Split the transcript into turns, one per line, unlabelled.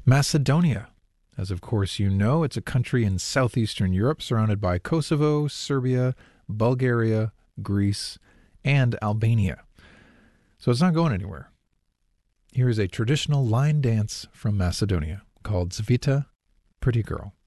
Macedonia. As of course you know, it's a country in southeastern Europe surrounded by Kosovo, Serbia, Bulgaria, Greece, and Albania. So it's not going anywhere. Here is a traditional line dance from Macedonia called Zvita, Pretty Girl.